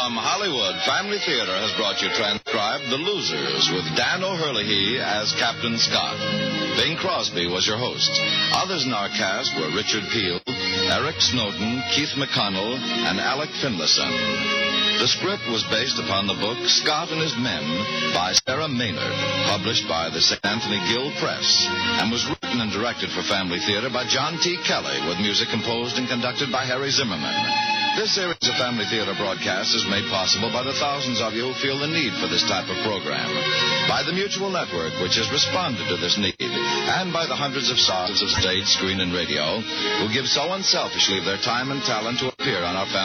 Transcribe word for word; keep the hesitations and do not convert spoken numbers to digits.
From Hollywood, Family Theater has brought you transcribed The Losers with Dan O'Herlihy as Captain Scott. Bing Crosby was your host. Others in our cast were Richard Peel, Eric Snowden, Keith McConnell, and Alec Finlayson. The script was based upon the book Scott and His Men by Sarah Maynard, published by the Saint Anthony Guild Press, and was written and directed for Family Theater by John T. Kelly, with music composed and conducted by Harry Zimmerman. This series of Family Theater broadcasts is made possible by the thousands of you who feel the need for this type of program, by the Mutual Network, which has responded to this need, and by the hundreds of stars of stage, screen, and radio who give so unselfishly of their time and talent to appear on our Family